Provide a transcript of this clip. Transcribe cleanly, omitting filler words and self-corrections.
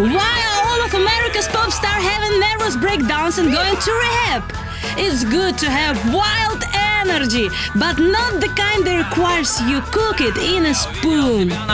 Why are all of America's pop stars having nervous breakdowns and going to rehab? It's good to have wild energy, but not the kind that requires you cook it in a spoon.